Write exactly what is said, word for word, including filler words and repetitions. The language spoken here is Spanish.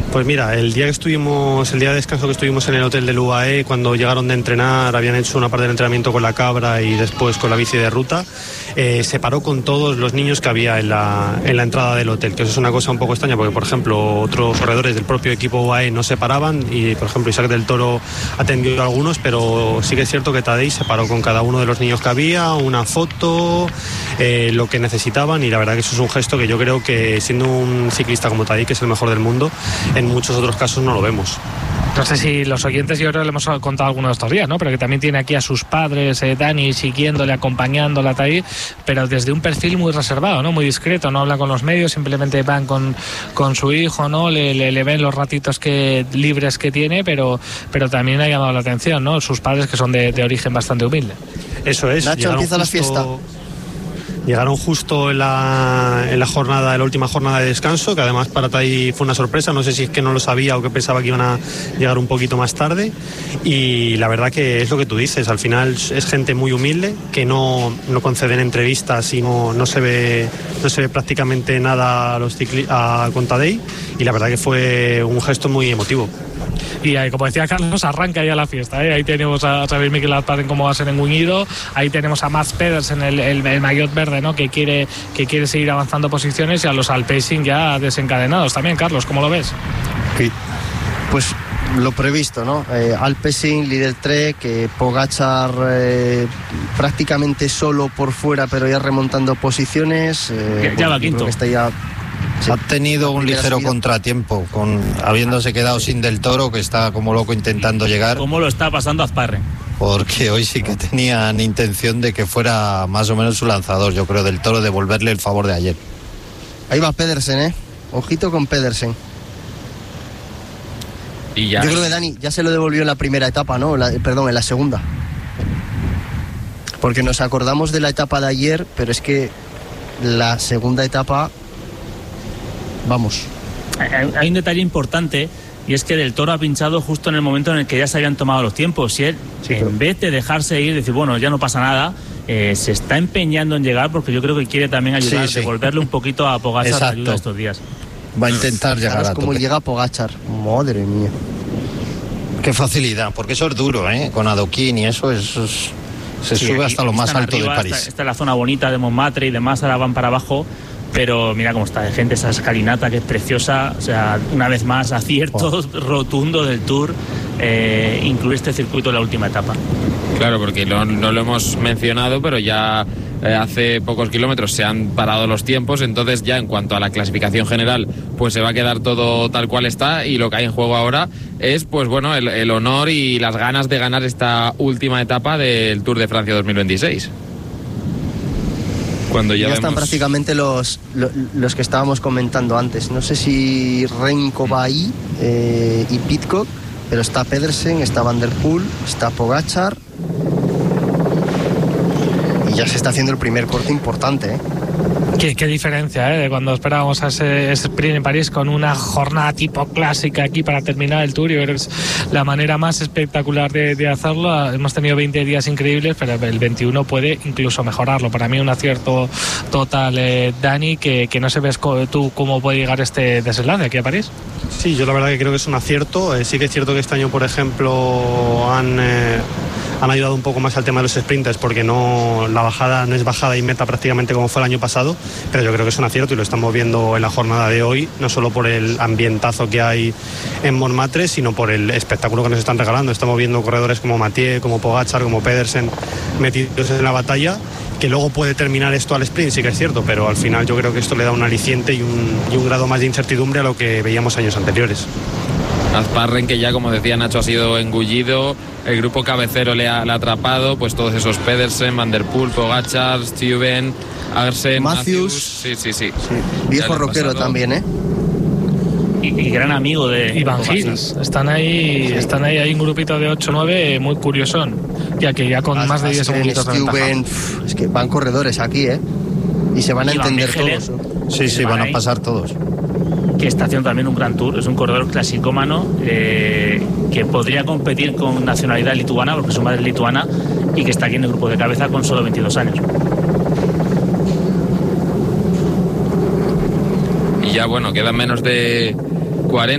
Pues mira, el día que estuvimos, el día de descanso que estuvimos en el hotel del U A E, cuando llegaron de entrenar, habían hecho una parte del entrenamiento con la cabra y después con la bici de ruta, eh, se paró con todos los niños que había en la, en la entrada del hotel, que eso es una cosa un poco extraña, porque por ejemplo otros corredores del propio equipo U A E no se paraban y por ejemplo Isaac del Toro atendió a algunos, pero sí que es cierto que Tadej se paró con cada uno de los niños que había, una foto, eh, lo que necesitaban, y la verdad que eso es un gesto que yo creo que siendo un ciclista como Tadej, que es el mejor del mundo, en muchos otros casos no lo vemos. No sé si los oyentes, yo creo que le hemos contado algunos de estos días, ¿no? Pero que también tiene aquí a sus padres, eh, Dani, siguiéndole, acompañándole a Tadej, pero desde un perfil muy reservado, ¿no? Muy discreto, no habla con los medios, simplemente van con, con su hijo, ¿no? Le, le, le ven los ratitos que, libres que tiene, pero, pero también ha llamado la atención, ¿no? Sus padres, que son de, de origen bastante humilde. Eso es. Nacho, empieza justo... la fiesta. Llegaron justo en la, en la jornada, en la última jornada de descanso, que además para Tadej fue una sorpresa, no sé si es que no lo sabía o que pensaba que iban a llegar un poquito más tarde, y la verdad que es lo que tú dices, al final es gente muy humilde, que no, no conceden entrevistas y no, no, se ve, no se ve prácticamente nada a los cicli- a, con Tadej, y la verdad que fue un gesto muy emotivo. Y ahí, como decía Carlos, arranca ya la fiesta, ¿eh? Ahí tenemos a Xavier Miquel Azpárez cómo va a ser engullido, ahí tenemos a Mats Pedersen, el, el, el maillot verde, ¿no? que quiere que quiere seguir avanzando posiciones, y a los Alpecin ya desencadenados también. Carlos, ¿cómo lo ves? Sí. Pues lo previsto, ¿no? Eh, Alpecin, líder Trek, que Pogačar eh, prácticamente solo por fuera, pero ya remontando posiciones. Eh, ya, ya va quinto. Que está ya... Sí. Ha tenido un ligero subida. contratiempo, con habiéndose quedado sin Del Toro, que está como loco intentando llegar. ¿Cómo lo está pasando Azparren? Porque hoy sí que tenían intención de que fuera más o menos su lanzador, yo creo, Del Toro, devolverle el favor de ayer. Ahí va Pedersen, ¿eh? Ojito con Pedersen. Y ya. Yo creo que Dani ya se lo devolvió en la primera etapa, ¿no? La, perdón, en la segunda. Porque nos acordamos de la etapa de ayer, pero es que la segunda etapa... Vamos. Hay, hay un detalle importante, y es que Del Toro ha pinchado justo en el momento en el que ya se habían tomado los tiempos, y él, sí, en vez de dejarse ir, decir, bueno, ya no pasa nada, eh, se está empeñando en llegar, porque yo creo que quiere también ayudar, sí, sí. devolverle un poquito a Pogačar la ayuda estos días. Va a intentar llegar a como tope. Llega Pogačar, madre mía. Qué facilidad, porque eso es duro, ¿eh? Con adoquín y eso, es, es se sí, sube hasta lo más alto arriba, de París. Esta, esta es la zona bonita de Montmartre y demás, ahora van para abajo. Pero mira cómo está de gente esa escalinata, que es preciosa. O sea, una vez más, acierto oh. rotundo del Tour, eh, incluir este circuito en la última etapa. Claro, porque no, no lo hemos mencionado, pero ya eh, hace pocos kilómetros se han parado los tiempos, entonces ya en cuanto a la clasificación general, pues se va a quedar todo tal cual está, y lo que hay en juego ahora es, pues bueno, el, el honor y las ganas de ganar esta última etapa del Tour de Francia dos mil veintiséis. Cuando ya, ya vemos... están prácticamente los, los, los que estábamos comentando antes. No sé si Renko va ahí eh, y Pidcock, pero está Pedersen, está Van der Poel, está Pogačar, y ya se está haciendo el primer corte importante, ¿eh? Qué, qué diferencia, ¿eh? De cuando esperábamos a ese, ese sprint en París, con una jornada tipo clásica aquí para terminar el Tour. Yo creo que es la manera más espectacular de, de hacerlo. Hemos tenido veinte días increíbles, pero el veintiuno puede incluso mejorarlo. Para mí un acierto total, eh, Dani, que, que no sabes tú cómo puede llegar este desenlace aquí a París. Sí, yo la verdad que creo que es un acierto. Eh, sí que es cierto que este año, por ejemplo, han... Eh... han ayudado un poco más al tema de los sprinters, porque no, la bajada no es bajada y meta prácticamente como fue el año pasado, pero yo creo que es un acierto y lo estamos viendo en la jornada de hoy, no solo por el ambientazo que hay en Montmartre, sino por el espectáculo que nos están regalando. Estamos viendo corredores como Mathieu, como Pogačar, como Pedersen metidos en la batalla, que luego puede terminar esto al sprint, sí que es cierto, pero al final yo creo que esto le da un aliciente y un, y un grado más de incertidumbre a lo que veíamos años anteriores. Azparren, que ya, como decía Nacho, ha sido engullido, el grupo cabecero le ha, le ha atrapado, pues todos esos Pedersen, Van der Poel, Pogačar, Stuyven, Aersen, Matthews. Sí, sí, sí. sí. Viejo rockero también, ¿eh? Y, y gran amigo de Iván Gils. Están ahí, sí. están ahí, hay un grupito de ocho nueve muy curiosón, ya que ya con As, más de diez segunditos de ventaja. Es que van corredores aquí, ¿eh? Y se van a Iván entender Michelet, todos. Sí, sí, van a pasar todos. Que está haciendo también un gran tour, es un corredor clasicómano, eh, que podría competir con nacionalidad lituana, porque su madre es lituana, y que está aquí en el grupo de cabeza con solo veintidós años. Y ya, bueno, quedan menos de cuarenta